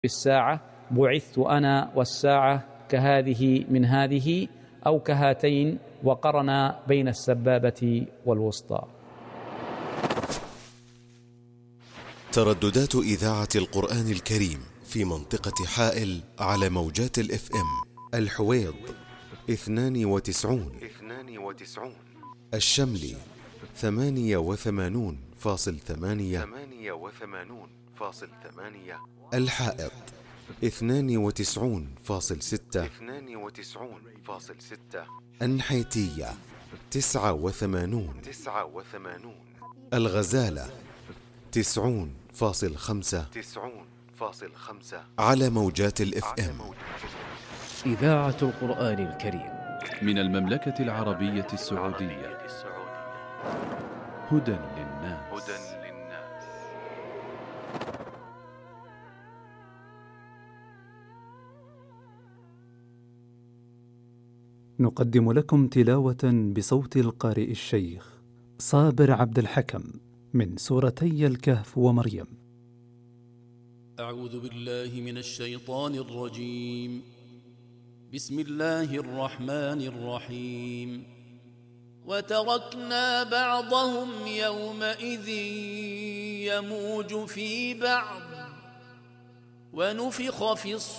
بالساعة بعثت أنا والساعة كهذه من هذه أو كهاتين، وقرن بين السبابة والوسطى. ترددات إذاعة القرآن الكريم في منطقة حائل على موجات الإف إم: الحويض 92، الشملي 88.8، الحائط 92.6، النحيتية 89، الغزالة 90.5 على موجات الإف إم. إذاعة القرآن الكريم من المملكة العربية السعودية. هدى للناس. نقدم لكم تلاوة بصوت القارئ الشيخ صابر عبد الحكم من سورتي الكهف ومريم. أعوذ بالله من الشيطان الرجيم. بسم الله الرحمن الرحيم. وتركنا بعضهم يومئذ يموج في بعض ونفخ في الصور